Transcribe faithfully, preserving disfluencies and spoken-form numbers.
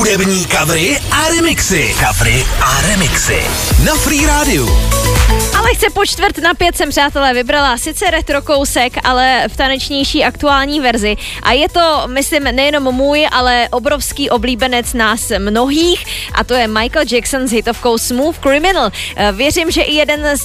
Hudební covery a remixy. Covery a remixy. Na Free Rádiu. Ale chce po čtvrt na pět jsem, přátelé, vybrala sice retro kousek, ale v tanečnější aktuální verzi. A je to, myslím, nejenom můj, ale obrovský oblíbenec nás mnohých. A to je Michael Jackson s hitovkou Smooth Criminal. Věřím, že i jeden z